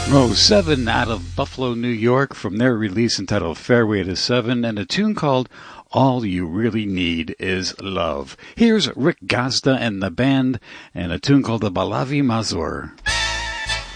Oh, Seven out of Buffalo, New York, from their release entitled Fairway to Seven, and a tune called All You Really Need Is Love. Here's Rick Gazda and the band, and a tune called the Balavi Mazur.